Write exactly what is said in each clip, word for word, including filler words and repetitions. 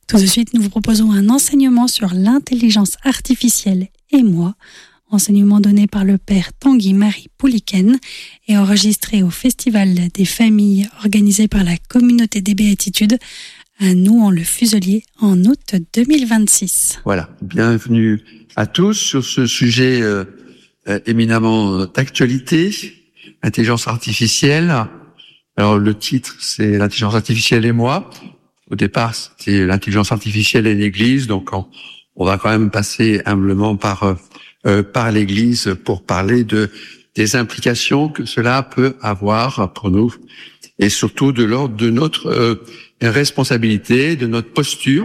Tout de suite, nous vous proposons un enseignement sur l'intelligence artificielle et moi, enseignement donné par le père Tanguy-Marie Pouliken et enregistré au Festival des familles organisé par la communauté des Béatitudes à Nouan-le-Fuselier en août deux mille vingt-six. Voilà, bienvenue à tous sur ce sujet euh, euh, éminemment d'actualité, intelligence artificielle. Alors le titre, c'est l'intelligence artificielle et moi. Au départ, c'était l'intelligence artificielle et l'Église, donc on, on va quand même passer humblement par euh, par l'Église pour parler de des implications que cela peut avoir pour nous et surtout de l'ordre de notre euh, responsabilité, de notre posture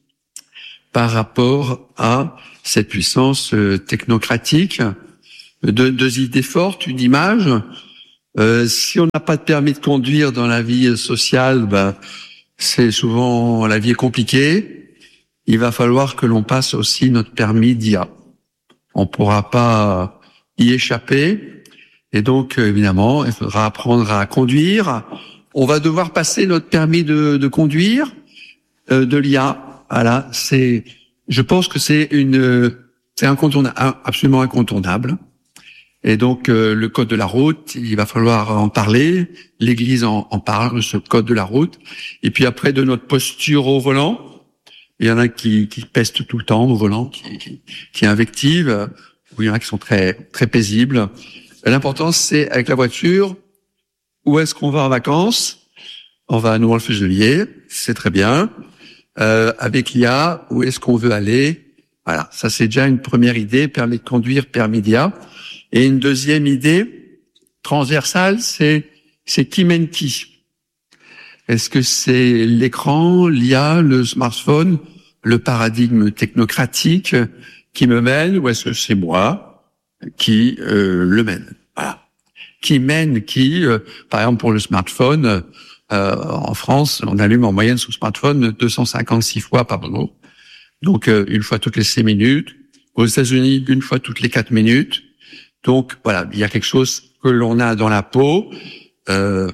par rapport à cette puissance euh, technocratique. De, deux idées fortes, une image. Euh, si on n'a pas de permis de conduire dans la vie sociale, ben c'est souvent, la vie est compliquée. Il va falloir que l'on passe aussi notre permis d'I A. On pourra pas y échapper. Et donc, évidemment, il faudra apprendre à conduire. On va devoir passer notre permis de, de conduire, euh, de l'I A. Voilà. C'est, je pense que c'est une, c'est incontournable, absolument incontournable. Et donc, euh, le code de la route, il va falloir en parler. L'Église en, en parle, ce code de la route. Et puis après, de notre posture au volant, il y en a qui, qui pestent tout le temps au volant, qui, qui, qui invectivent, ou il y en a qui sont très, très paisibles. L'important, c'est avec la voiture, où est-ce qu'on va en vacances? On va à Nouan-le-Fuselier, c'est très bien. Euh, avec l'I A, où est-ce qu'on veut aller? Voilà, ça c'est déjà une première idée, permis de conduire, permis d'I A. Et une deuxième idée transversale, c'est c'est qui mène qui. Est-ce que c'est l'écran, l'I A, le smartphone, le paradigme technocratique qui me mène, ou est-ce que c'est moi qui euh, le mène? Voilà. Qui mène qui euh, Par exemple, pour le smartphone, euh, en France, on allume en moyenne son smartphone deux cent cinquante-six fois par jour. Donc, euh, une fois toutes les six minutes. Aux États-Unis, une fois toutes les quatre minutes. Donc, voilà, il y a quelque chose que l'on a dans la peau. Euh,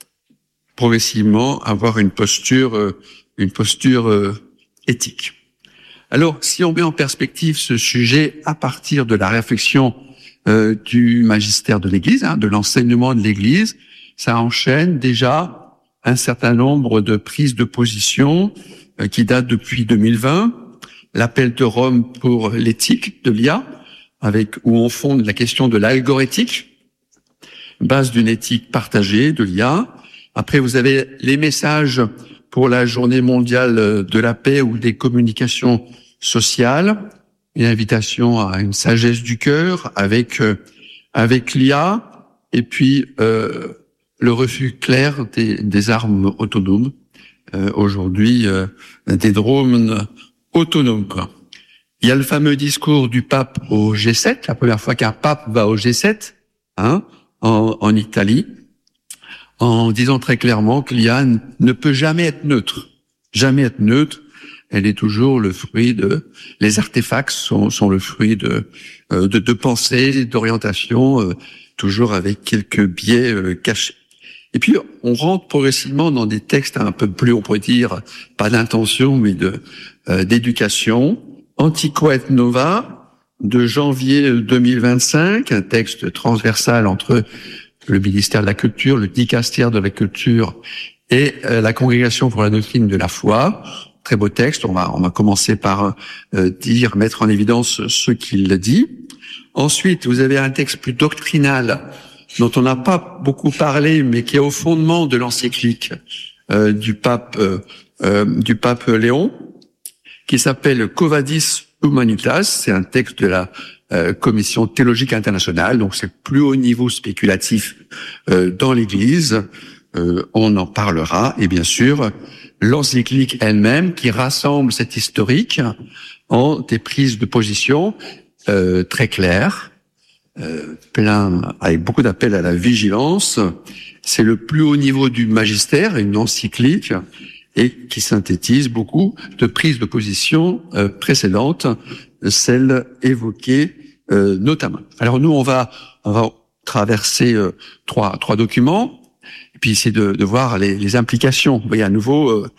progressivement, avoir une posture, euh, une posture euh, éthique. Alors, si on met en perspective ce sujet à partir de la réflexion euh, du magistère de l'Église, hein, de l'enseignement de l'Église, ça enchaîne déjà un certain nombre de prises de position euh, qui datent depuis deux mille vingt. L'appel de Rome pour l'éthique de l'I A, avec où on fonde la question de l'algorithmique, base d'une éthique partagée de l'I A. Après, vous avez les messages pour la Journée mondiale de la paix ou des communications sociales, une invitation à une sagesse du cœur avec euh, avec l'I A, et puis euh, le refus clair des, des armes autonomes. Euh, aujourd'hui, euh, des drones autonomes, quoi. Il y a le fameux discours du pape au G sept, la première fois qu'un pape va au G sept, hein, en, en Italie, en disant très clairement que l'I A ne peut jamais être neutre, jamais être neutre. Elle est toujours le fruit de, les artefacts sont, sont le fruit de, euh, de, de pensée, d'orientation, euh, toujours avec quelques biais euh, cachés. Et puis, on rentre progressivement dans des textes un peu plus, on pourrait dire, pas d'intention, mais de euh, d'éducation. Antiqua et Nova, de janvier deux mille vingt-cinq, un texte transversal entre le ministère de la Culture, le dicastère de la Culture et euh, la Congrégation pour la doctrine de la foi. Très beau texte. On va on va commencer par euh, dire, mettre en évidence ce qu'il dit. Ensuite, vous avez un texte plus doctrinal dont on n'a pas beaucoup parlé, mais qui est au fondement de l'encyclique euh, du pape euh, euh, du pape Léon, qui s'appelle Quo Vadis Humanitas. C'est un texte de la euh, Commission théologique internationale, donc c'est le plus haut niveau spéculatif euh, dans l'Église. Euh, on en parlera, et bien sûr, l'encyclique elle-même qui rassemble cet historique en des prises de position euh, très claires, euh, plein, avec beaucoup d'appels à la vigilance. C'est le plus haut niveau du magistère, une encyclique, et qui synthétise beaucoup de prises de position euh, précédentes, celles évoquées euh, notamment. Alors nous, on va on va traverser euh, trois trois documents, et puis essayer de, de voir les, les implications. Vous voyez, à nouveau, euh,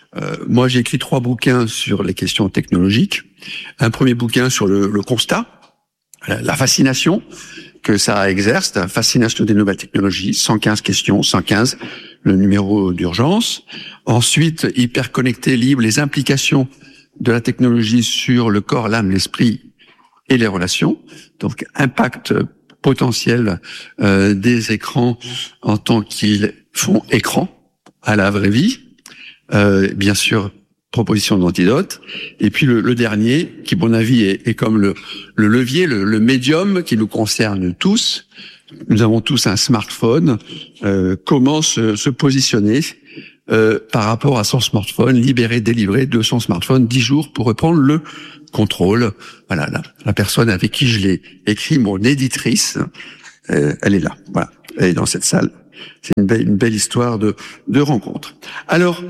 Euh, moi, j'ai écrit trois bouquins sur les questions technologiques. Un premier bouquin sur le, le constat, la, la fascination que ça exerce, la fascination des nouvelles technologies, cent quinze questions, cent quinze, le numéro d'urgence. Ensuite, hyper connecté, libre, les implications de la technologie sur le corps, l'âme, l'esprit et les relations. Donc, impact potentiel euh, des écrans en tant qu'ils font écran à la vraie vie. Euh, bien sûr, proposition d'antidote. Et puis le, le dernier, qui, à mon avis, est, est comme le, le levier, le, le médium qui nous concerne tous. Nous avons tous un smartphone. Euh, comment se, se positionner euh, par rapport à son smartphone, libéré, délivré de son smartphone, dix jours pour reprendre le contrôle. Voilà, la, la personne avec qui je l'ai écrit, mon éditrice, euh, elle est là. Voilà, elle est dans cette salle. C'est une belle, une belle histoire de, de rencontre. Alors,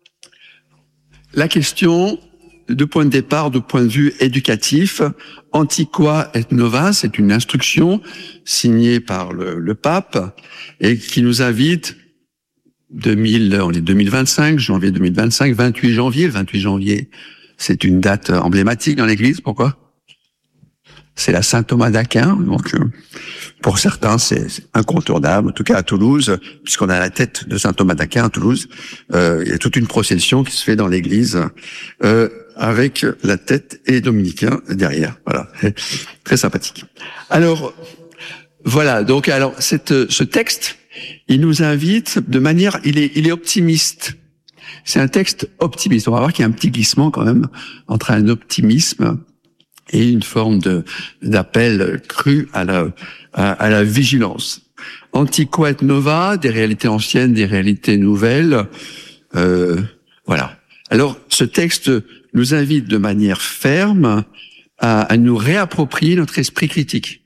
la question de point de départ, de point de vue éducatif, Antiqua et Nova, c'est une instruction signée par le, le pape et qui nous invite deux mille, on est deux mille vingt-cinq, janvier deux mille vingt-cinq, vingt-huit janvier, le vingt-huit janvier, c'est une date emblématique dans l'Église. Pourquoi? C'est la Saint Thomas d'Aquin, donc euh, pour certains c'est incontournable. En tout cas à Toulouse, puisqu'on a la tête de Saint Thomas d'Aquin à Toulouse, euh, il y a toute une procession qui se fait dans l'église euh, avec la tête et les dominicains derrière. Voilà, très sympathique. Alors voilà, donc alors cette, ce texte, il nous invite de manière, il est, il est optimiste. C'est un texte optimiste. On va voir qu'il y a un petit glissement quand même entre un optimisme et une forme de d'appel cru à la à, à la vigilance. Antiqua et Nova, des réalités anciennes, des réalités nouvelles. Euh, voilà. Alors, ce texte nous invite de manière ferme à, à nous réapproprier notre esprit critique.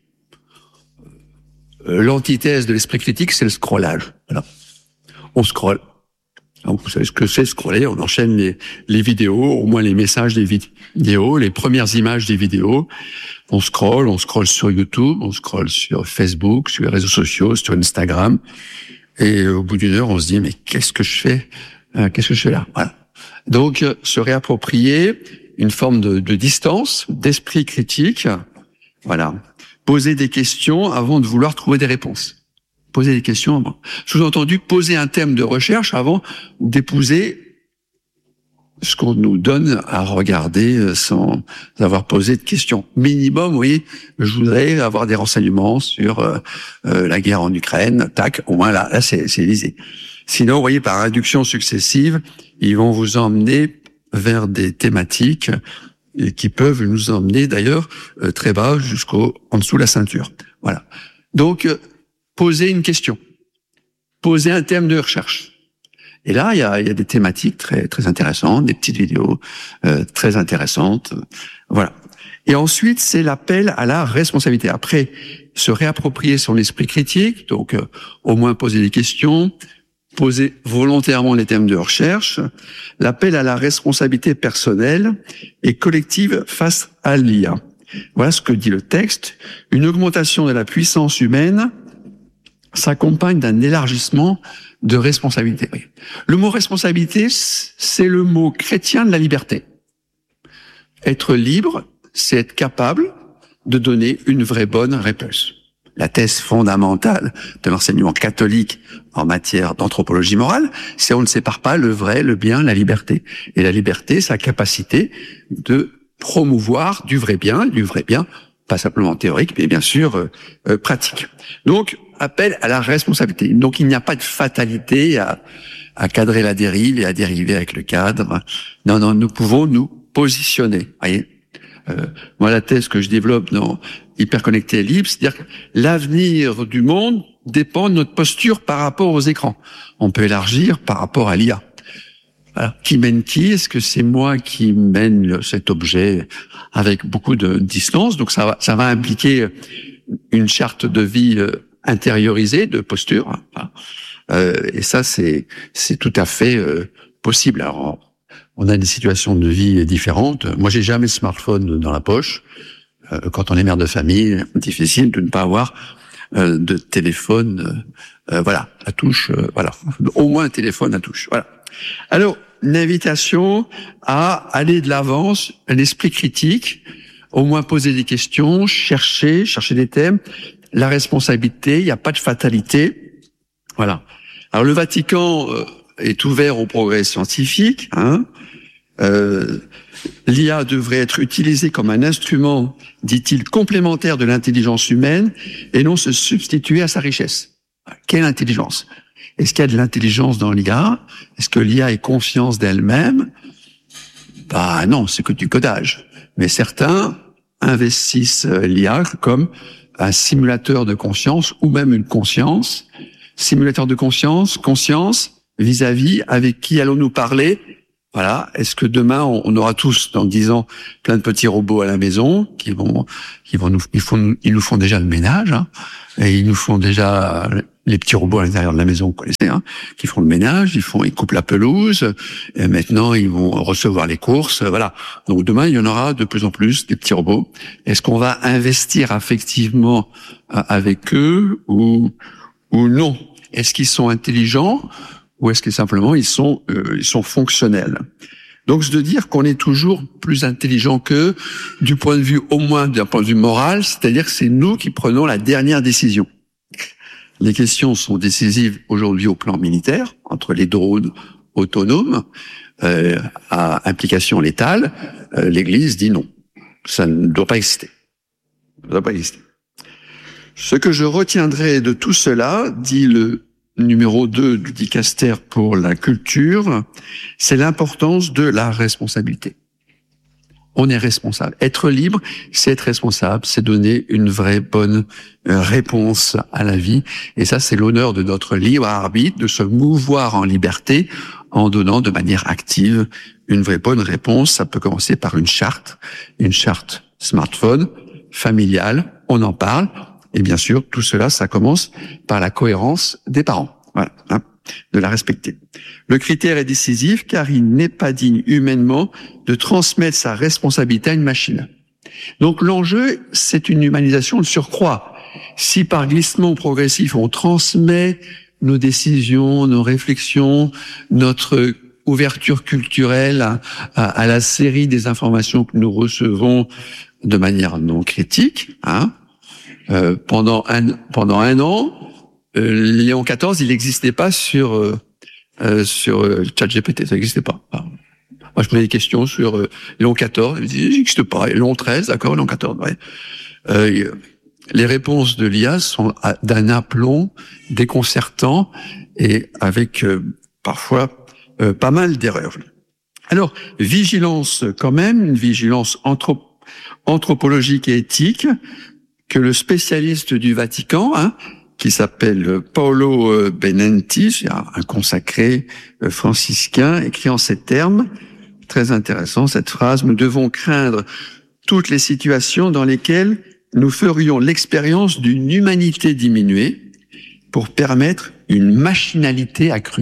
L'antithèse de l'esprit critique, c'est le scrollage. Voilà. On scrolle. Donc, vous savez ce que c'est scroller, on enchaîne les, les vidéos, au moins les messages des vidéos, les premières images des vidéos. On scrolle, on scrolle sur YouTube, on scrolle sur Facebook, sur les réseaux sociaux, sur Instagram. Et au bout d'une heure, on se dit, mais qu'est-ce que je fais euh, Qu'est-ce que je fais là? Voilà. Donc, se réapproprier une forme de, de distance, d'esprit critique. Voilà. Poser des questions avant de vouloir trouver des réponses. Poser des questions avant. Sous-entendu, poser un thème de recherche avant d'épouser ce qu'on nous donne à regarder sans avoir posé de questions. Minimum, oui, je voudrais avoir des renseignements sur euh, euh, la guerre en Ukraine. Tac, au moins là, là c'est, c'est visé. Sinon, vous voyez, par induction successive, ils vont vous emmener vers des thématiques qui peuvent nous emmener d'ailleurs euh, très bas jusqu'au en dessous de la ceinture. Voilà. Donc, euh, poser une question, poser un thème de recherche. Et là, il y a, il y a des thématiques très très intéressantes, des petites vidéos euh, très intéressantes. Voilà. Et ensuite, c'est l'appel à la responsabilité. Après, se réapproprier son esprit critique, donc euh, au moins poser des questions, poser volontairement les thèmes de recherche, l'appel à la responsabilité personnelle et collective face à l'I A. Voilà ce que dit le texte. Une augmentation de la puissance humaine s'accompagne d'un élargissement de responsabilité. Le mot responsabilité, c'est le mot chrétien de la liberté. Être libre, c'est être capable de donner une vraie bonne réponse. La thèse fondamentale de l'enseignement catholique en matière d'anthropologie morale, c'est on ne sépare pas le vrai, le bien, la liberté. Et la liberté, c'est la capacité de promouvoir du vrai bien, du vrai bien, pas simplement théorique, mais bien sûr euh, euh, pratique. Donc, appel à la responsabilité. Donc, il n'y a pas de fatalité à, à cadrer la dérive et à dériver avec le cadre. Non, non, nous pouvons nous positionner. Voyez, euh, moi, la thèse que je développe dans Hyperconnecté et libre, c'est-à-dire que l'avenir du monde dépend de notre posture par rapport aux écrans. On peut élargir par rapport à l'I A. Voilà. Qui mène qui? Est-ce que c'est moi qui mène cet objet avec beaucoup de distance? Donc ça va, ça va impliquer une charte de vie intériorisée, de posture. Euh, et ça, c'est c'est tout à fait euh, possible. Alors, on a des situations de vie différentes. Moi, j'ai jamais de smartphone dans la poche. Euh, quand on est mère de famille, difficile de ne pas avoir euh, de téléphone. Euh, voilà, à touche. Euh, voilà, au moins un téléphone à touche. Voilà. Alors, une invitation à aller de l'avant, un esprit critique, au moins poser des questions, chercher, chercher des thèmes, la responsabilité, il n'y a pas de fatalité. Voilà. Alors le Vatican euh, est ouvert au progrès scientifique. Hein. Euh, L'I A devrait être utilisée comme un instrument, dit-il, complémentaire de l'intelligence humaine et non se substituer à sa richesse. Quelle intelligence? Est-ce qu'il y a de l'intelligence dans l'I A? Est-ce que l'I A ait conscience d'elle-même? Bah non, c'est que du codage. Mais certains investissent l'I A comme un simulateur de conscience ou même une conscience. Simulateur de conscience, conscience, vis-à-vis, avec qui allons-nous parler? Voilà. Est-ce que demain, on aura tous, dans dix ans, plein de petits robots à la maison qui vont, qui vont nous, ils font, ils nous font déjà le ménage, hein, et ils nous font déjà les petits robots à l'intérieur de la maison, vous connaissez, hein, qui font le ménage, ils font, ils coupent la pelouse, et maintenant ils vont recevoir les courses, voilà. Donc demain, il y en aura de plus en plus des petits robots. Est-ce qu'on va investir affectivement avec eux ou, ou non? Est-ce qu'ils sont intelligents? Ou est-ce que simplement ils sont euh, ils sont fonctionnels? Donc c'est de dire qu'on est toujours plus intelligent qu'eux du point de vue, au moins d'un point de vue moral, c'est-à-dire que c'est nous qui prenons la dernière décision. Les questions sont décisives aujourd'hui au plan militaire, entre les drones autonomes euh, à implication létale. Euh, L'Église dit non, ça ne doit pas exister. Ça ne doit pas exister. Ce que je retiendrai de tout cela, dit le numéro deux du dicaster pour la culture, c'est l'importance de la responsabilité. On est responsable. Être libre, c'est être responsable, c'est donner une vraie bonne réponse à la vie. Et ça, c'est l'honneur de notre libre arbitre, de se mouvoir en liberté en donnant de manière active une vraie bonne réponse. Ça peut commencer par une charte, une charte smartphone, familiale, on en parle. Et bien sûr, tout cela, ça commence par la cohérence des parents. Voilà, hein, de la respecter. Le critère est décisif car il n'est pas digne humainement de transmettre sa responsabilité à une machine. Donc l'enjeu, c'est une humanisation de surcroît. Si par glissement progressif, on transmet nos décisions, nos réflexions, notre ouverture culturelle à, à, à la série des informations que nous recevons de manière non critique, hein, Euh, pendant un pendant un an, euh, Léon quatorze, il n'existait pas sur euh, euh, sur euh, ChatGPT, ça n'existait pas. Enfin, moi, je mets des questions sur euh, Léon quatorze, il dit, il n'existe pas. Et Léon treize, d'accord, Léon quatorze, ouais. Euh, les réponses de l'I A sont d'un aplomb déconcertant et avec euh, parfois euh, pas mal d'erreurs. Alors, vigilance quand même, une vigilance anthro- anthropologique et éthique, que le spécialiste du Vatican, hein, qui s'appelle Paolo Benenti, un consacré franciscain, écrit en ces termes, très intéressant cette phrase, « Nous devons craindre toutes les situations dans lesquelles nous ferions l'expérience d'une humanité diminuée pour permettre une machinalité accrue. »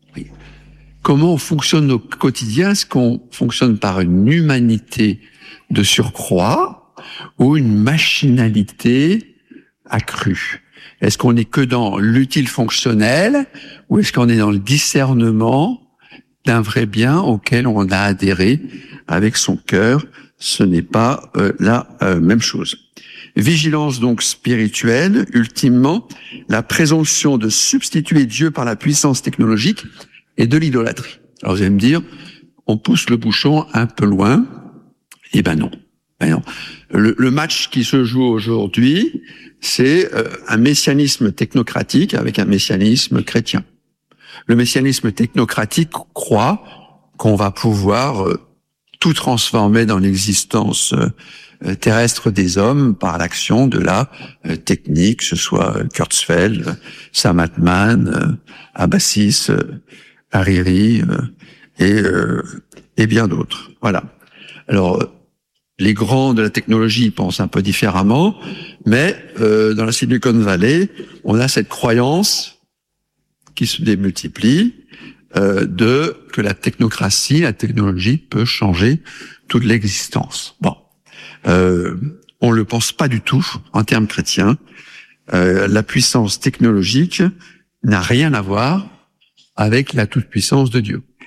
Comment on fonctionne au quotidien? Est-ce qu'on fonctionne par une humanité de surcroît ou une machinalité accrue? Est-ce qu'on est que dans l'utile fonctionnel ou est-ce qu'on est dans le discernement d'un vrai bien auquel on a adhéré avec son cœur? Ce n'est pas euh, la euh, même chose. Vigilance donc spirituelle, ultimement, la présomption de substituer Dieu par la puissance technologique et de l'idolâtrie. Alors vous allez me dire, on pousse le bouchon un peu loin. Eh ben non. Ben non. Le, le match qui se joue aujourd'hui, c'est euh, un messianisme technocratique avec un messianisme chrétien. Le messianisme technocratique croit qu'on va pouvoir euh, tout transformer dans l'existence euh, terrestre des hommes par l'action de la euh, technique, que ce soit Kurzweil, Sam Altman, euh, Abassis, euh, Hariri euh, et, euh, et bien d'autres. Voilà. Alors, les grands de la technologie pensent un peu différemment, mais euh, dans la Silicon Valley, on a cette croyance qui se démultiplie euh, de que la technocratie, la technologie peut changer toute l'existence. Bon, euh, on le pense pas du tout en termes chrétiens. Euh, la puissance technologique n'a rien à voir avec la toute-puissance de Dieu.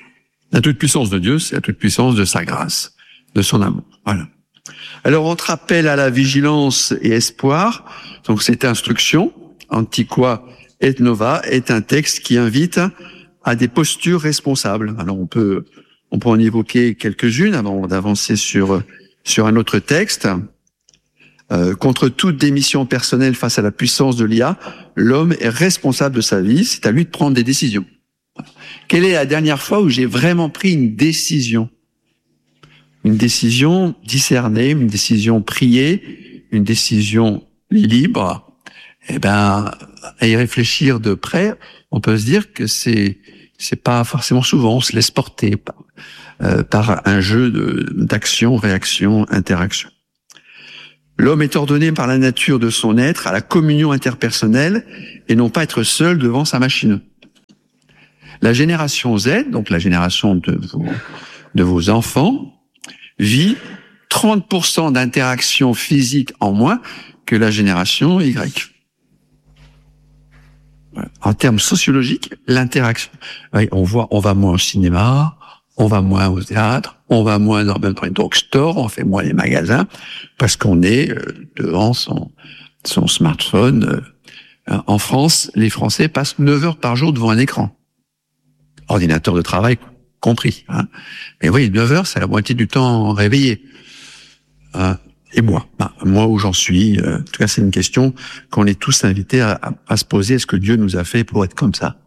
La toute-puissance de Dieu, c'est la toute-puissance de sa grâce, de son amour. Voilà. Alors, entre appel à la vigilance et espoir, donc cette instruction, Antiqua et Nova, est un texte qui invite à des postures responsables. Alors, on peut, on peut en évoquer quelques-unes avant d'avancer sur, sur un autre texte. Euh, contre toute démission personnelle face à la puissance de l'I A, l'homme est responsable de sa vie, c'est à lui de prendre des décisions. Quelle est la dernière fois où j'ai vraiment pris une décision? Une décision discernée, une décision priée, une décision libre. Eh ben, à y réfléchir de près, on peut se dire que c'est c'est pas forcément souvent. On se laisse porter par, euh, par un jeu de, d'action, réaction, interaction. L'homme est ordonné par la nature de son être à la communion interpersonnelle et non pas être seul devant sa machine. La génération Z, donc la génération de vos, de vos enfants, vit trente pour cent d'interaction physique en moins que la génération Y. En termes sociologiques, l'interaction. Oui, on voit, on va moins au cinéma, on va moins au théâtre, on va moins dans les drugstores, on fait moins les magasins, parce qu'on est devant son, son smartphone. En France, les Français passent neuf heures par jour devant un écran. Ordinateur de travail compris. Hein. Mais oui, neuf heures, c'est la moitié du temps réveillé. Hein. Et moi, bah, moi où j'en suis, euh, en tout cas, c'est une question qu'on est tous invités à, à, à se poser. Est-ce que Dieu nous a fait pour être comme ça?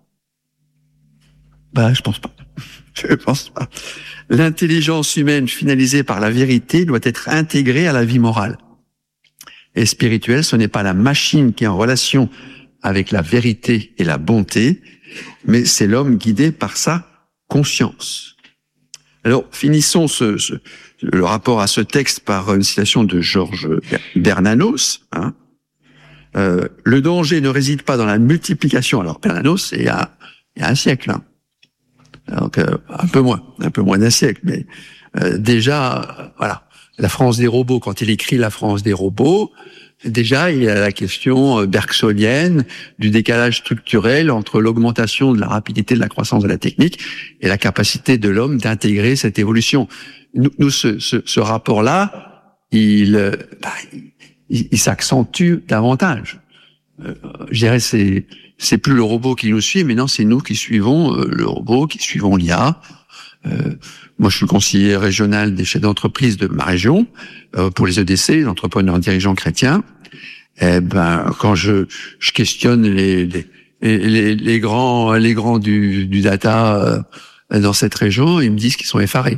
Bah, je pense pas. Je pense pas. L'intelligence humaine finalisée par la vérité doit être intégrée à la vie morale. Et spirituelle, ce n'est pas la machine qui est en relation avec la vérité et la bonté, mais c'est l'homme guidé par sa conscience. Alors, finissons ce, ce, le rapport à ce texte par une citation de Georges Bernanos. Hein. Euh, le danger ne réside pas dans la multiplication. Alors, Bernanos, c'est il y a, il y a un siècle. Hein. Donc, euh, un peu moins, un peu moins d'un siècle. Mais euh, déjà, euh, voilà, la France des robots, quand il écrit La France des robots, déjà, il y a la question bergsonienne du décalage structurel entre l'augmentation de la rapidité de la croissance de la technique et la capacité de l'homme d'intégrer cette évolution. Nous, nous ce, ce, ce rapport-là, il, bah, il, il s'accentue davantage. Euh, je dirais, c'est, c'est plus le robot qui nous suit, mais non, c'est nous qui suivons euh, le robot, qui suivons l'I A. Euh, moi, je suis conseiller régional des chefs d'entreprise de ma région euh, pour les E D C, les entrepreneurs dirigeants chrétiens. Eh ben, quand je, je questionne les, les, les, les grands, les grands du, du data euh, dans cette région, ils me disent qu'ils sont effarés,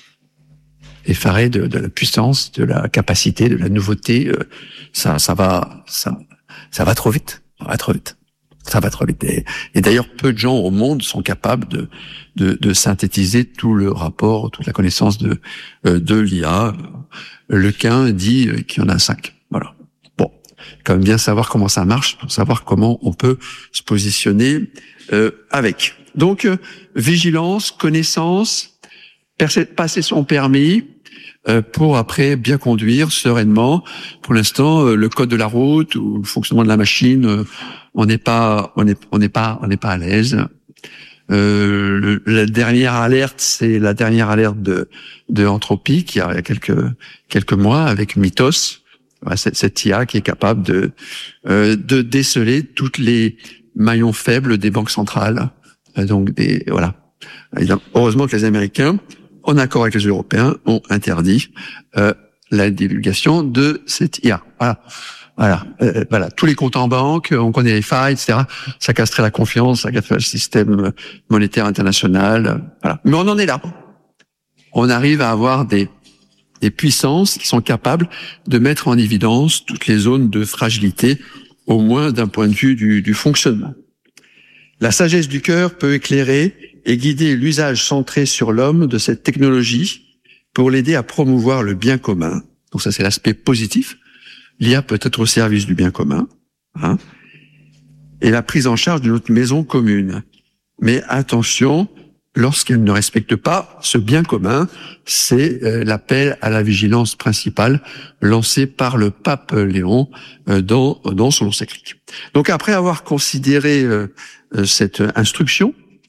effarés de, de la puissance, de la capacité, de la nouveauté. Euh, ça, ça va, ça, ça va trop vite, ça va trop vite. Ça va trop vite. Et, et d'ailleurs, peu de gens au monde sont capables de, de, de synthétiser tout le rapport, toute la connaissance de, de l'I A. Lequin dit qu'il y en a cinq. Voilà. Bon, quand même bien savoir comment ça marche, pour savoir comment on peut se positionner euh, avec. Donc, euh, vigilance, connaissance, passer son permis euh, pour après bien conduire sereinement. Pour l'instant, euh, le code de la route ou le fonctionnement de la machine, euh, on n'est pas, on n'est, on n'est pas, on n'est pas à l'aise. Euh, le, la dernière alerte, c'est la dernière alerte de, de Anthropic, il y a quelques quelques mois avec Mythos, cette, cette I A qui est capable de euh, de déceler toutes les maillons faibles des banques centrales. Euh, donc des voilà. Et donc, heureusement que les Américains, en accord avec les Européens, ont interdit euh, la divulgation de cette I A. Voilà. Voilà, euh, voilà, tous les comptes en banque, on connaît les failles, et cetera. Ça casserait la confiance, ça casserait le système monétaire international. Voilà. Mais on en est là. On arrive à avoir des, des puissances qui sont capables de mettre en évidence toutes les zones de fragilité, au moins d'un point de vue du, du fonctionnement. La sagesse du cœur peut éclairer et guider l'usage centré sur l'homme de cette technologie pour l'aider à promouvoir le bien commun. Donc ça, c'est l'aspect positif. L'I A peut être au service du bien commun, hein, et la prise en charge de notre maison commune. Mais attention, lorsqu'elle ne respecte pas ce bien commun, c'est euh, l'appel à la vigilance principale lancé par le pape Léon euh, dans, dans son encyclique. Donc après avoir considéré euh, cette instruction,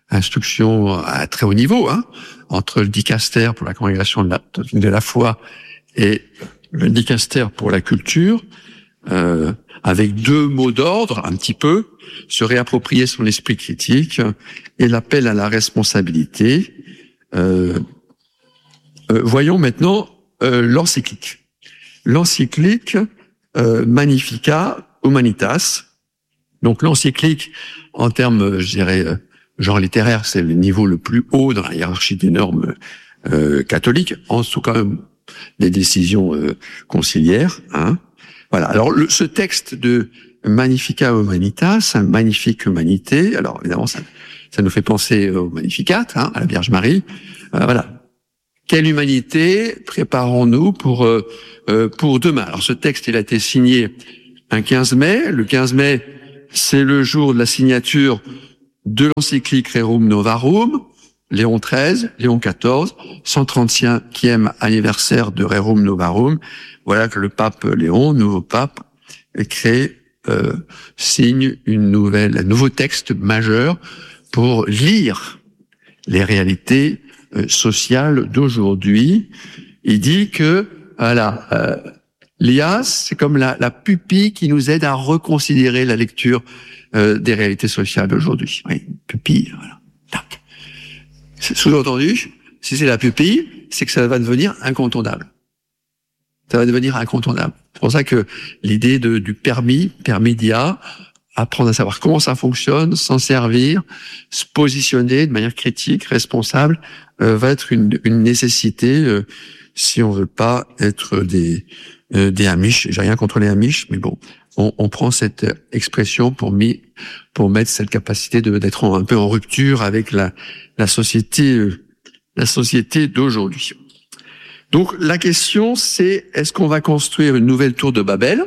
instruction à très haut niveau, hein, entre le dicaster pour la congrégation de la, de la foi et le dicaster pour la culture, euh, avec deux mots d'ordre, un petit peu, se réapproprier son esprit critique et l'appel à la responsabilité. Euh, euh, voyons maintenant euh, l'encyclique. L'encyclique euh, Magnificat Humanitas. Donc l'encyclique, en termes, je dirais, euh, genre littéraire, c'est le niveau le plus haut dans la hiérarchie des normes euh, catholiques, en dessous quand même des décisions euh, conciliaires. Hein. Voilà. Alors le, ce texte de Magnificat Humanitas, un magnifique humanité. Alors évidemment, ça, ça nous fait penser au Magnificat, hein, à la Vierge Marie. Euh, voilà. Quelle humanité préparons-nous pour euh, euh, pour demain? Alors ce texte, il a été signé un quinze mai. Le quinze mai, c'est le jour de la signature de l'encyclique Rerum Novarum. Léon treize, Léon quatorze, cent trente-cinquième anniversaire de Rerum Novarum. Voilà que le pape Léon, nouveau pape, crée, euh, signe une nouvelle, un nouveau texte majeur pour lire les réalités euh, sociales d'aujourd'hui. Il dit que, voilà, euh, l'I A, c'est comme la, la pupille qui nous aide à reconsidérer la lecture euh, des réalités sociales d'aujourd'hui. Oui, pupille, voilà. Tac. Sous-entendu, si c'est la pupille, c'est que ça va devenir incontournable. Ça va devenir incontournable. C'est pour ça que l'idée de, du permis, permis d'I A, apprendre à savoir comment ça fonctionne, s'en servir, se positionner de manière critique, responsable, euh, va être une, une nécessité euh, si on veut pas être des euh, des Amish. J'ai rien contre les Amish, mais bon, on, on prend cette expression pour mis, pour mettre cette capacité de d'être un peu en rupture avec la la société euh, la société d'aujourd'hui. Donc la question c'est, est-ce qu'on va construire une nouvelle tour de Babel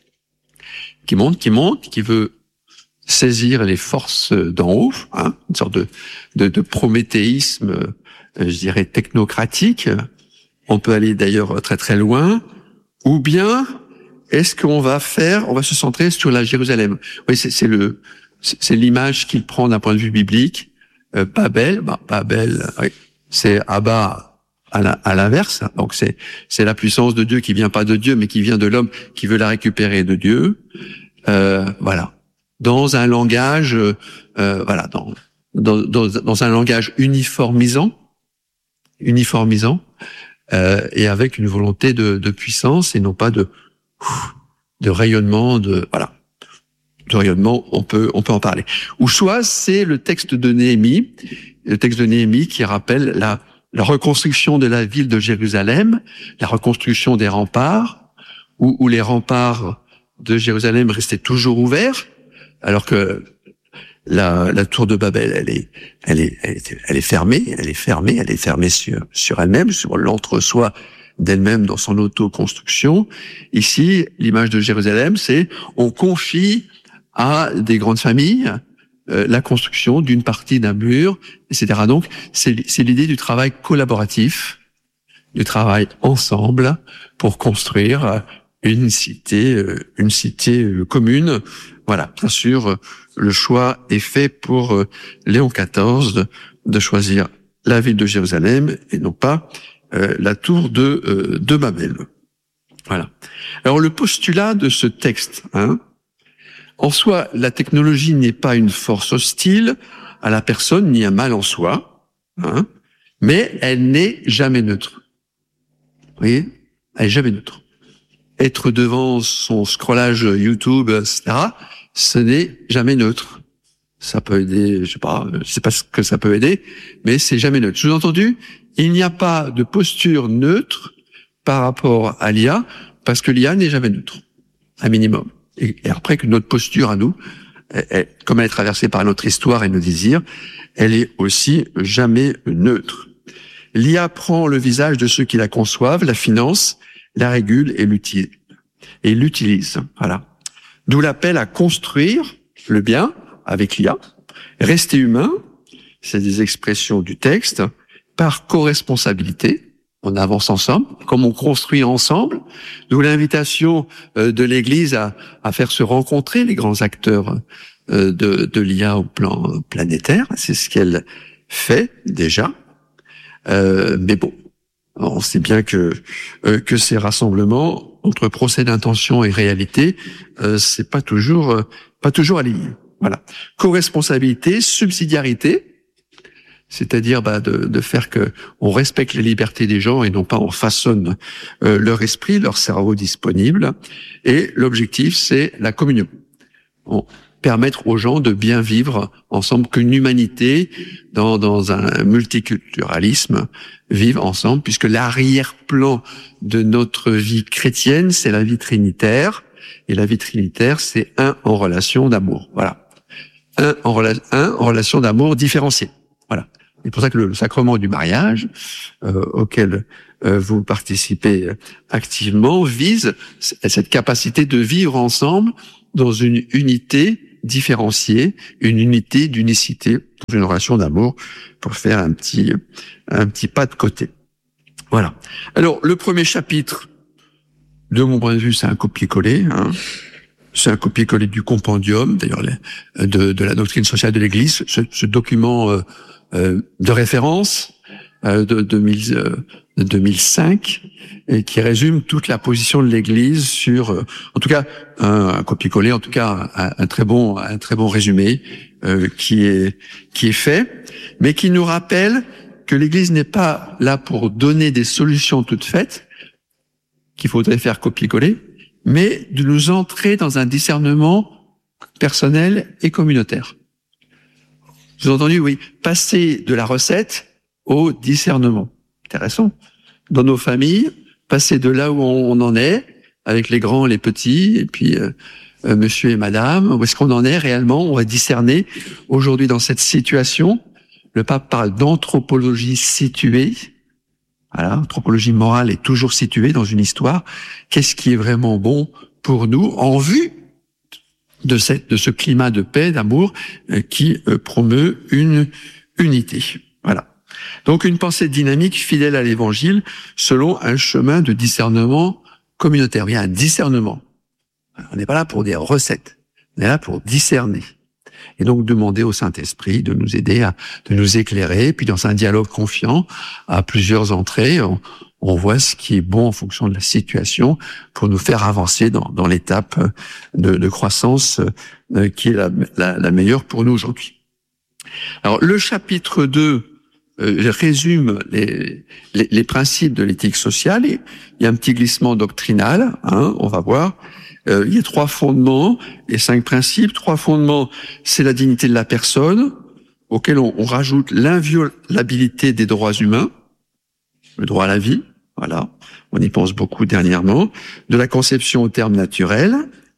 qui monte, qui monte, qui veut saisir les forces d'en haut, hein, une sorte de, de, de prométhéisme, euh, je dirais technocratique. On peut aller d'ailleurs très très loin. Ou bien est-ce qu'on va faire, on va se centrer sur la Jérusalem. Oui, c'est, c'est le, c'est, c'est l'image qu'il prend d'un point de vue biblique. Euh, Babel, bah, Babel, oui, c'est Abba. À, la, à l'inverse, donc c'est c'est la puissance de Dieu qui vient pas de Dieu, mais qui vient de l'homme qui veut la récupérer de Dieu. Euh, voilà, dans un langage, euh, voilà, dans, dans dans dans un langage uniformisant, uniformisant, euh, et avec une volonté de, de puissance et non pas de de rayonnement, de voilà, de rayonnement. On peut on peut en parler. Ou soit c'est le texte de Néhémie, le texte de Néhémie qui rappelle la la reconstruction de la ville de Jérusalem, la reconstruction des remparts, où, où les remparts de Jérusalem restaient toujours ouverts, alors que la, la tour de Babel, elle est, elle est, elle est, elle est fermée, elle est fermée, elle est fermée sur, sur elle-même, sur l'entre-soi d'elle-même dans son auto-construction. Ici, l'image de Jérusalem, c'est on confie à des grandes familles euh, la construction d'une partie d'un mur, et cetera. Donc, c'est, c'est l'idée du travail collaboratif, du travail ensemble pour construire une cité, une cité commune. Voilà. Bien sûr, le choix est fait pour Léon quatorze de, de choisir la ville de Jérusalem et non pas euh, la tour de, euh, de Babel. Voilà. Alors, le postulat de ce texte, hein, en soi, la technologie n'est pas une force hostile à la personne ni un mal en soi, hein, mais elle n'est jamais neutre. Vous voyez, elle est jamais neutre. Être devant son scrollage YouTube, et cetera, ce n'est jamais neutre. Ça peut aider, je sais pas, je sais pas ce que ça peut aider, mais c'est jamais neutre. Sous-entendu, il n'y a pas de posture neutre par rapport à l'I A, parce que l'I A n'est jamais neutre, un minimum. Et, et après que notre posture à nous, elle, elle, comme elle est traversée par notre histoire et nos désirs, elle est aussi jamais neutre. L'I A prend le visage de ceux qui la conçoivent, la financent, la régulent et l'utilisent. Et l'utilisent. Voilà. D'où l'appel à construire le bien avec l'I A, rester humain, c'est des expressions du texte, par co-responsabilité. On avance ensemble, comme on construit ensemble. D'où l'invitation de l'Église à, à faire se rencontrer les grands acteurs euh, de, de l'I A au plan planétaire. C'est ce qu'elle fait déjà. Euh, mais bon, on sait bien que euh, que ces rassemblements entre procès d'intention et réalité, euh, c'est pas toujours euh, pas toujours aligné. Voilà. Co-responsabilité, subsidiarité. C'est-à-dire bah, de, de faire que on respecte les libertés des gens et non pas on façonne euh, leur esprit, leur cerveau disponible. Et l'objectif, c'est la communion. On, permettre aux gens de bien vivre ensemble, qu'une humanité dans, dans un multiculturalisme vive ensemble, puisque l'arrière-plan de notre vie chrétienne, c'est la vie trinitaire. Et la vie trinitaire, c'est un en relation d'amour. Voilà. Un en, rela- un en relation d'amour différencié. Voilà. C'est pour ça que le sacrement du mariage, euh, auquel euh, vous participez activement, vise cette capacité de vivre ensemble dans une unité différenciée, une unité d'unicité, dans une relation d'amour, pour faire un petit un petit pas de côté. Voilà. Alors, le premier chapitre, de mon point de vue, c'est un copier-coller. Hein. C'est un copier-coller du compendium, d'ailleurs, de, de la doctrine sociale de l'Église, ce, ce document euh, Euh, de référence euh, de, deux mille, euh, de deux mille cinq et qui résume toute la position de l'Église sur, euh, en tout cas, un, un copier-coller, en tout cas un, un très bon, un très bon résumé euh, qui est qui est fait, mais qui nous rappelle que l'Église n'est pas là pour donner des solutions toutes faites qu'il faudrait faire copier-coller, mais de nous entrer dans un discernement personnel et communautaire. Vous avez entendu, oui, passer de la recette au discernement. Intéressant. Dans nos familles, passer de là où on en est, avec les grands, les petits, et puis euh, euh, monsieur et madame, où est-ce qu'on en est réellement? On va discerner aujourd'hui dans cette situation. Le pape parle d'anthropologie située. Voilà, l'anthropologie morale est toujours située dans une histoire. Qu'est-ce qui est vraiment bon pour nous en vue de cette, de ce climat de paix, d'amour, euh, qui euh, promeut une unité. Voilà. Donc une pensée dynamique, fidèle à l'Évangile, selon un chemin de discernement communautaire. Il y a un discernement. On n'est pas là pour des recettes. On est là pour discerner. Et donc demander au Saint-Esprit de nous aider, à, de nous éclairer. Puis dans un dialogue confiant, à plusieurs entrées, on, on voit ce qui est bon en fonction de la situation pour nous faire avancer dans, dans l'étape de, de croissance euh, qui est la, la, la meilleure pour nous aujourd'hui. Alors le chapitre deux euh, résume les, les, les principes de l'éthique sociale. Et il y a un petit glissement doctrinal, hein, on va voir. Euh, il y a trois fondements et cinq principes. Trois fondements, c'est la dignité de la personne, auquel on, on rajoute l'inviolabilité des droits humains, le droit à la vie, voilà, on y pense beaucoup dernièrement, de la conception au terme naturel,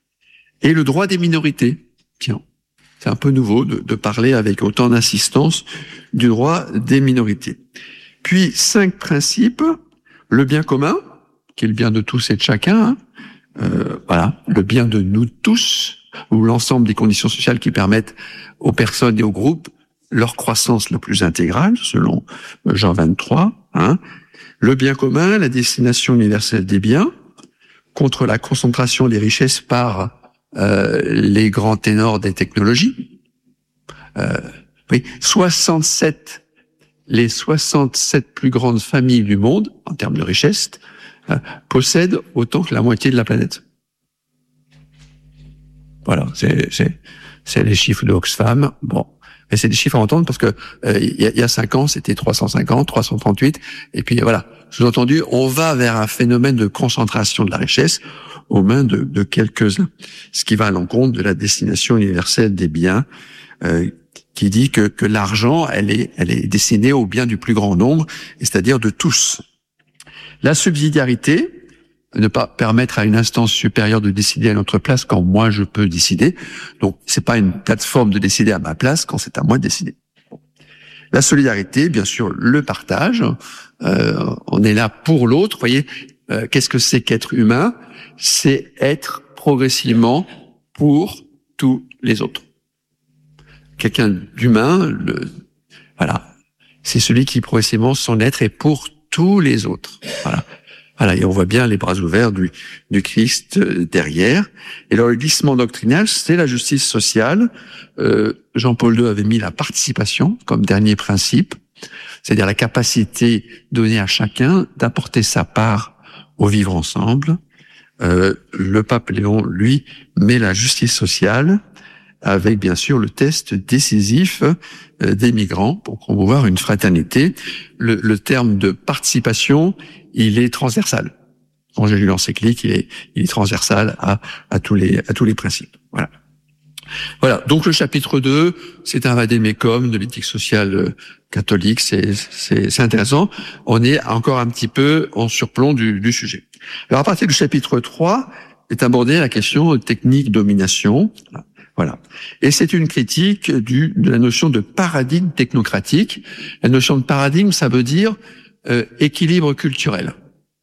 et le droit des minorités. Tiens, c'est un peu nouveau de, de parler avec autant d'insistance du droit des minorités. Puis, cinq principes, le bien commun, qui est le bien de tous et de chacun, hein, euh, voilà, le bien de nous tous, ou l'ensemble des conditions sociales qui permettent aux personnes et aux groupes leur croissance la plus intégrale, selon Jean vingt-trois, hein, le bien commun, la destination universelle des biens, contre la concentration des richesses par euh, les grands ténors des technologies. Euh, oui, soixante-sept, les soixante-sept plus grandes familles du monde, en termes de richesse, euh, possèdent autant que la moitié de la planète. Voilà, c'est, c'est, c'est les chiffres de Oxfam. Bon. Et c'est des chiffres à entendre parce que euh, il y, a, il y a cinq ans, c'était trois cent cinquante, trois cent trente-huit. Et puis voilà, sous-entendu, on va vers un phénomène de concentration de la richesse aux mains de, de quelques-uns. Ce qui va à l'encontre de la destination universelle des biens, euh, qui dit que, que l'argent, elle est, elle est destinée au bien du plus grand nombre, et c'est-à-dire de tous. La subsidiarité, ne pas permettre à une instance supérieure de décider à notre place quand moi je peux décider. Donc c'est pas une plateforme de décider à ma place quand c'est à moi de décider. La solidarité, bien sûr, le partage. Euh, on est là pour l'autre. Vous voyez, euh, qu'est-ce que c'est qu'être humain? C'est être progressivement pour tous les autres. Quelqu'un d'humain, le, voilà, c'est celui qui progressivement son être est pour tous les autres. Voilà. Voilà, et on voit bien les bras ouverts du, du Christ derrière. Et alors, le glissement doctrinal, c'est la justice sociale. Euh, Jean-Paul deux avait mis la participation comme dernier principe, c'est-à-dire la capacité donnée à chacun d'apporter sa part au vivre ensemble. Euh, le pape Léon, lui, met la justice sociale avec, bien sûr, le test décisif euh, des migrants pour promouvoir une fraternité. Le, le terme de participation, il est transversal. Quand j'ai lu l'encyclique, il est, il est transversal à, à tous les, à tous les principes. Voilà. Voilà. Donc, le chapitre deux, c'est un vadémécum de l'éthique sociale catholique. C'est, c'est, c'est intéressant. On est encore un petit peu en surplomb du, du sujet. Alors, à partir du chapitre trois, est abordée la question technique domination. Voilà. Et c'est une critique du, de la notion de paradigme technocratique. La notion de paradigme, ça veut dire euh, équilibre culturel.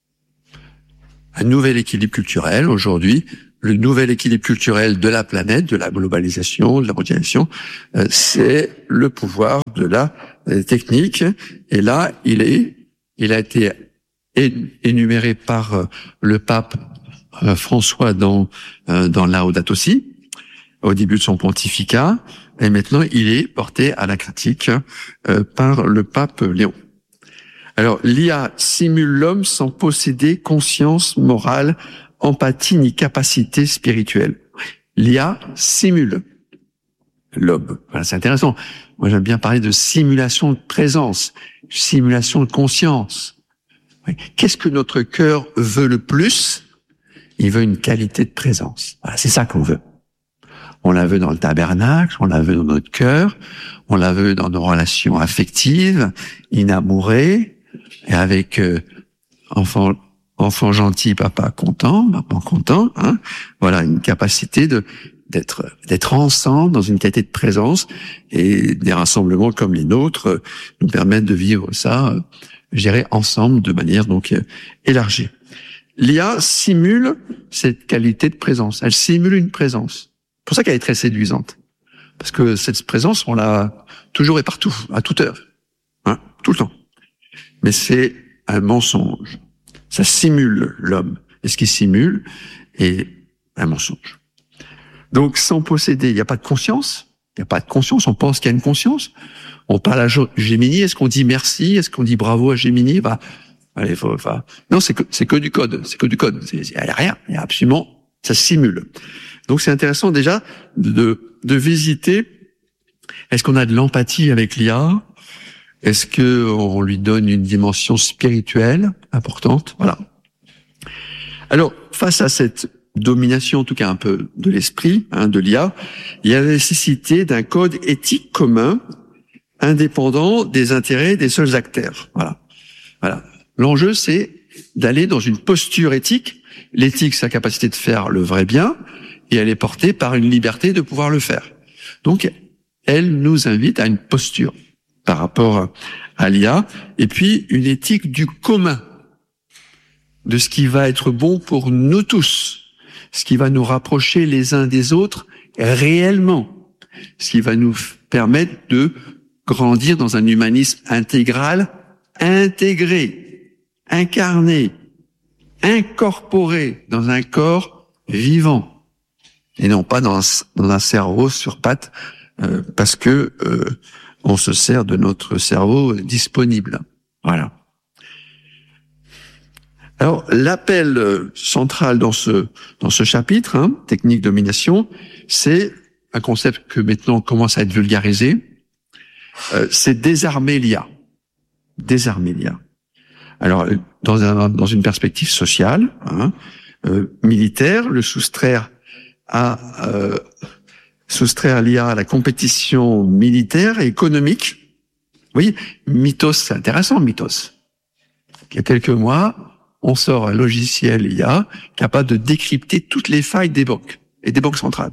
Un nouvel équilibre culturel aujourd'hui, le nouvel équilibre culturel de la planète, de la globalisation, de la mondialisation, euh, c'est le pouvoir de la euh, technique. Et là, il est, il a été énuméré par euh, le pape euh, François dans euh, dans Laudato Si, au début de son pontificat, et maintenant il est porté à la critique euh, par le pape Léon. Alors, l'I A simule l'homme sans posséder conscience morale, empathie ni capacité spirituelle. L'I A simule l'homme. Voilà, c'est intéressant. Moi, j'aime bien parler de simulation de présence, simulation de conscience. Oui. Qu'est-ce que notre cœur veut le plus? Il veut une qualité de présence. Voilà, c'est ça qu'on veut. On la veut dans le tabernacle, on la veut dans notre cœur, on la veut dans nos relations affectives, inamourées, et avec euh, enfant, enfant gentil, papa content, maman content. Hein, voilà, une capacité de d'être d'être ensemble dans une qualité de présence, et des rassemblements comme les nôtres nous permettent de vivre ça, euh, je dirais, ensemble de manière donc euh, élargie. L'I A simule cette qualité de présence. Elle simule une présence. C'est pour ça qu'elle est très séduisante. Parce que cette présence, on l'a toujours et partout, à toute heure. Hein, tout le temps. Mais c'est un mensonge. Ça simule l'homme. Et ce qui simule est un mensonge. Donc, sans posséder, il n'y a pas de conscience. Il n'y a pas de conscience. On pense qu'il y a une conscience. On parle à Gemini. Est-ce qu'on dit merci? Est-ce qu'on dit bravo à Gemini? Bah, allez, faut, enfin, non, c'est que, c'est que du code. C'est que du code. Il n'y a rien. Il y a absolument, ça simule. Donc, c'est intéressant déjà de, de visiter. Est-ce qu'on a de l'empathie avec l'I A? Est-ce que on lui donne une dimension spirituelle importante? Voilà. Alors, face à cette domination, en tout cas un peu de l'esprit, hein, de l'I A, il y a la nécessité d'un code éthique commun, indépendant des intérêts des seuls acteurs. Voilà. Voilà. L'enjeu, c'est d'aller dans une posture éthique. L'éthique, c'est la capacité de faire le vrai bien, et elle est portée par une liberté de pouvoir le faire. Donc, elle nous invite à une posture par rapport à l'I A, et puis une éthique du commun, de ce qui va être bon pour nous tous, ce qui va nous rapprocher les uns des autres réellement, ce qui va nous permettre de grandir dans un humanisme intégral, intégré, incarné, incorporé dans un corps vivant, et non pas dans un, dans un cerveau sur pattes, euh, parce que euh, on se sert de notre cerveau disponible. Voilà. Alors, l'appel central dans ce dans ce chapitre, hein, technique domination, c'est un concept que maintenant commence à être vulgarisé. Euh, c'est désarmer l'I A. Désarmer l'I A. Alors, dans un dans une perspective sociale, hein, euh, militaire, le soustraire à euh, soustraire l'I A à la compétition militaire et économique. Vous voyez, Mythos, c'est intéressant, Mythos. Il y a quelques mois, on sort un logiciel I A capable de décrypter toutes les failles des banques et des banques centrales.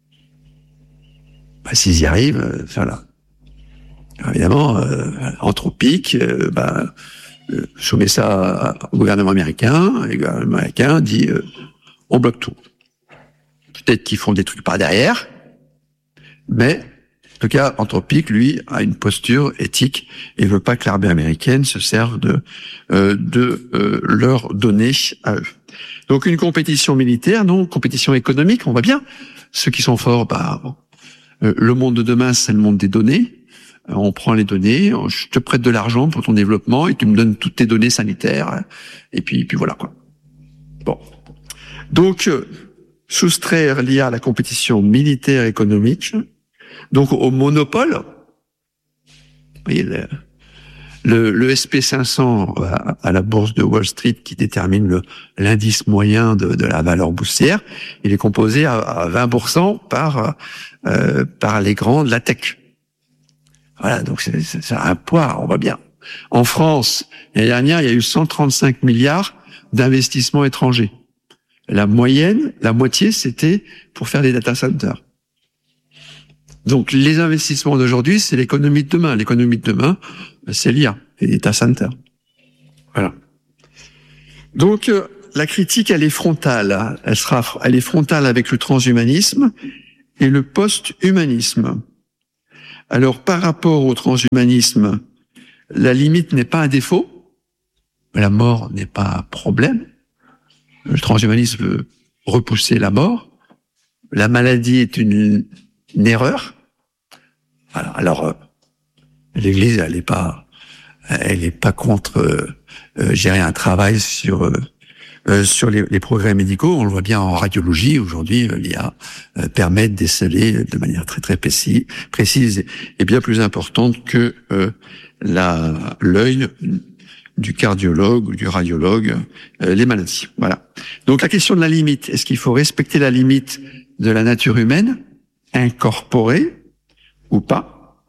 Bah, s'ils y arrivent, euh, voilà. Alors, évidemment, euh, Anthropic, euh, bah, euh, soumet ça au gouvernement américain, et le gouvernement américain dit euh, on bloque tout. Peut-être qu'ils font des trucs par derrière, mais tout cas, Anthropic, lui, a une posture éthique et veut pas que l'armée américaine se serve de euh, de euh, leurs données à eux. Donc une compétition militaire, non, compétition économique, on voit bien. Ceux qui sont forts, bah, bon. euh, le monde de demain, c'est le monde des données. Euh, on prend les données, on, je te prête de l'argent pour ton développement et tu me donnes toutes tes données sanitaires. Et puis, puis voilà quoi. Bon. Donc, euh, soustraire l'I A à la compétition militaire économique, donc au monopole. Vous voyez, le, le, le S P cinq cents à, à la bourse de Wall Street qui détermine le, l'indice moyen de, de la valeur boursière, il est composé à, à vingt pour cent par, euh, par les grands de la tech. Voilà, donc c'est, c'est, c'est un poids, on voit bien. En France, l'année dernière, il y a eu cent trente-cinq milliards d'investissements étrangers. La moyenne, la moitié, c'était pour faire des data centers. Donc, les investissements d'aujourd'hui, c'est l'économie de demain. L'économie de demain, c'est l'I A, les data centers. Voilà. Donc, euh, la critique, elle est frontale. Elle sera, elle est frontale avec le transhumanisme et le post-humanisme. Alors, par rapport au transhumanisme, la limite n'est pas un défaut. La mort n'est pas un problème. Le transhumanisme veut repousser la mort. La maladie est une, une erreur. Alors, alors euh, l'Église, elle n'est pas, elle est pas contre euh, euh, gérer un travail sur euh, euh, sur les, les progrès médicaux. On le voit bien en radiologie aujourd'hui. Euh, L'I A euh, permet de déceler de manière très très précise, précise et bien plus importante que euh, la l'œil du cardiologue ou du radiologue, euh, les maladies. Voilà. Donc la question de la limite, est-ce qu'il faut respecter la limite de la nature humaine, incorporée ou pas?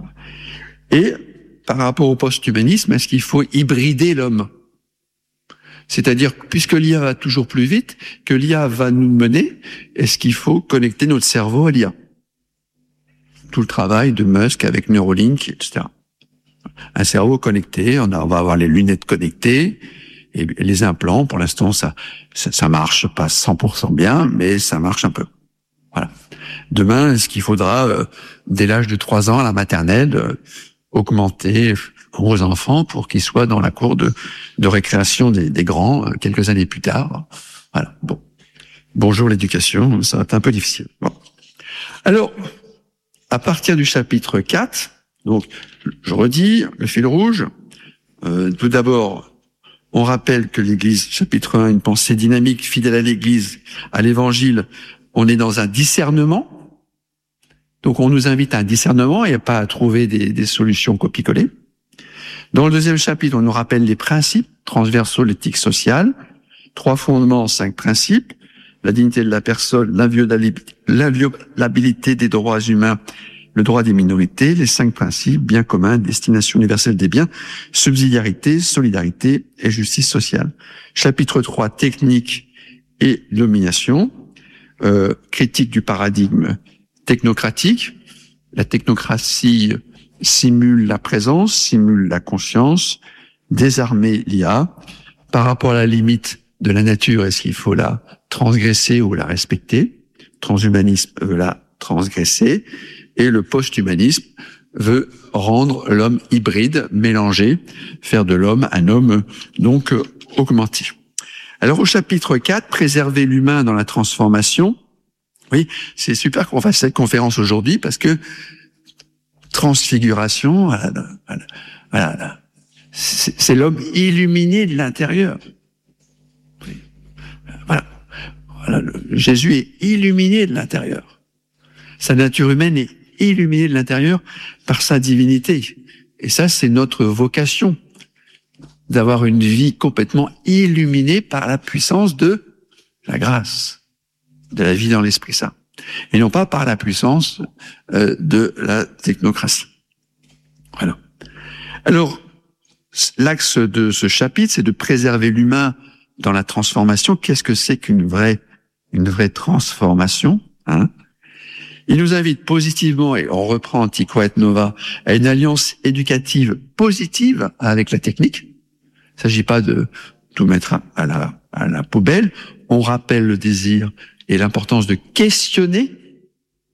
Et par rapport au post-humanisme, est-ce qu'il faut hybrider l'homme? C'est-à-dire, puisque l'I A va toujours plus vite, que l'I A va nous mener, est-ce qu'il faut connecter notre cerveau à l'I A? Tout le travail de Musk avec Neuralink, et cetera. Un cerveau connecté, on, a, on va avoir les lunettes connectées et les implants. Pour l'instant, ça, ça, ça marche pas cent pour cent bien, mais ça marche un peu. Voilà. Demain, est-ce qu'il faudra, euh, dès l'âge de trois ans à la maternelle, euh, augmenter aux enfants pour qu'ils soient dans la cour de, de récréation des, des grands euh, quelques années plus tard? Voilà. Bon. Bonjour l'éducation, ça va être un peu difficile. Bon. Alors, à partir du chapitre quatre, donc, je redis, le fil rouge, euh, tout d'abord, on rappelle que l'Église, chapitre un, une pensée dynamique, fidèle à l'Église, à l'Évangile, on est dans un discernement. Donc, on nous invite à un discernement et pas à trouver des, des solutions copier-coller. Dans le deuxième chapitre, on nous rappelle les principes transversaux de l'éthique sociale, trois fondements, cinq principes, la dignité de la personne, l'inviolabilité des droits humains, le droit des minorités, les cinq principes, bien communs, destination universelle des biens, subsidiarité, solidarité et justice sociale. Chapitre trois, technique et domination, euh, critique du paradigme technocratique. La technocratie simule la présence, simule la conscience, désarmer l'I A. Par rapport à la limite de la nature, est-ce qu'il faut la transgresser ou la respecter? Transhumanisme veut la transgresser. Et le post-humanisme veut rendre l'homme hybride, mélangé, faire de l'homme un homme donc euh, augmenté. Alors au chapitre quatre, préserver l'humain dans la transformation. Oui, c'est super qu'on fasse cette conférence aujourd'hui parce que transfiguration, voilà, voilà, voilà, c'est, c'est l'homme illuminé de l'intérieur. Voilà, voilà, le, Jésus est illuminé de l'intérieur. Sa nature humaine est illuminée de l'intérieur par sa divinité. Et ça, c'est notre vocation, d'avoir une vie complètement illuminée par la puissance de la grâce, de la vie dans l'Esprit Saint, et non pas par la puissance euh, de la technocratie. Voilà. Alors, l'axe de ce chapitre, c'est de préserver l'humain dans la transformation. Qu'est-ce que c'est qu'une vraie, une vraie transformation, hein? Il nous invite positivement, et on reprend Antiqua et Nova, à une alliance éducative positive avec la technique. Il ne s'agit pas de tout mettre à la, à la poubelle. On rappelle le désir et l'importance de questionner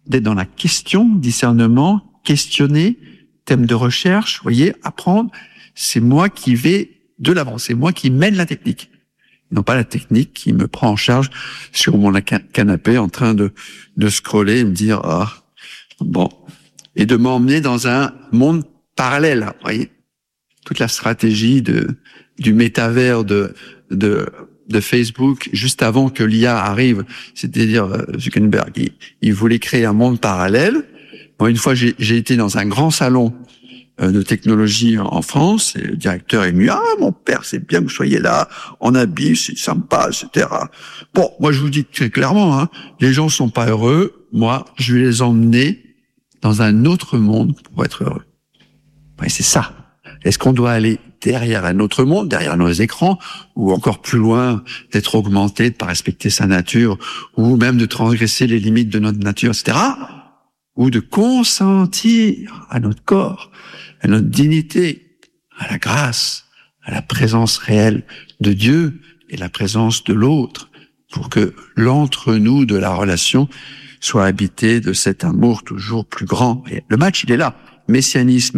d'être dans la question, discernement, questionner, thème de recherche, vous voyez, apprendre. C'est moi qui vais de l'avant, c'est moi qui mène la technique. Non pas la technique qui me prend en charge sur mon canapé en train de, de scroller et me dire, ah, bon, et de m'emmener dans un monde parallèle, vous voyez. Toute la stratégie de, du métavers de, de, de Facebook, juste avant que l'I A arrive, c'est-à-dire Zuckerberg, il, il voulait créer un monde parallèle. Bon, une fois, j'ai, j'ai été dans un grand salon de technologie en France, et le directeur est venu, ah, mon père, c'est bien que vous soyez là, en habit, c'est sympa, et cetera. Bon, moi, je vous dis très clairement, hein, les gens sont pas heureux, moi, je vais les emmener dans un autre monde pour être heureux. Ouais, c'est ça. Est-ce qu'on doit aller derrière un autre monde, derrière nos écrans, ou encore plus loin, d'être augmenté, de pas respecter sa nature, ou même de transgresser les limites de notre nature, et cetera, ou de consentir à notre corps, à notre dignité, à la grâce, à la présence réelle de Dieu et la présence de l'autre, pour que l'entre-nous de la relation soit habité de cet amour toujours plus grand. Et le match, il est là. Messianisme